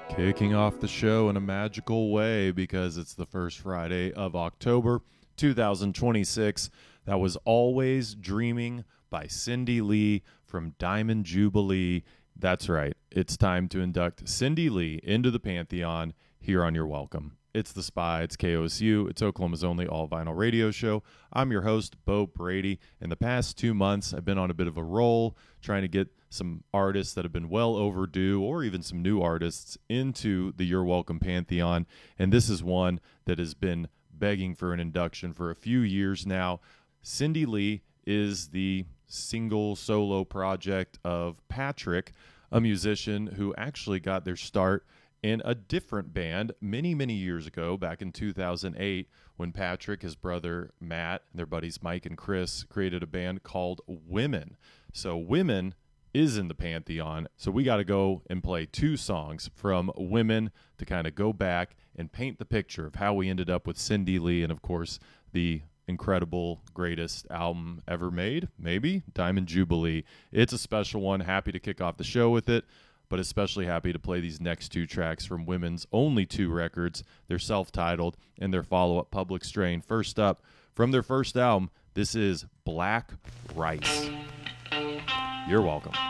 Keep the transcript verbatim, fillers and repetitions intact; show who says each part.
Speaker 1: Kicking off the show in a magical way because it's the first Friday of October two thousand twenty-six. That was Always Dreaming by Cindy Lee from Diamond Jubilee. That's right. It's time to induct Cindy Lee into the Pantheon here on Your Welcome. It's The Spy. It's K O S U. It's Oklahoma's only all-vinyl radio show. I'm your host, Bo Brady. In the past two months, I've been on a bit of a roll trying to get some artists that have been well overdue, or even some new artists, into the Your Welcome Pantheon. And this is one that has been begging for an induction for a few years now. Cindy Lee is the single solo project of Patrick, a musician who actually got their start in a different band many, many years ago, back in two thousand eight, when Patrick, his brother Matt, and their buddies Mike and Chris created a band called Women. So Women is in the Pantheon, so we got to go and play two songs from Women to kind of go back and paint the picture of how we ended up with Cindy Lee and, of course, the incredible, greatest album ever made, maybe, Diamond Jubilee. It's a special one. Happy to kick off the show with it, but especially happy to play these next two tracks from Women's only two records. They're self-titled and their follow-up, Public Strain. First up, from their first album, this is Black Rice. You're welcome.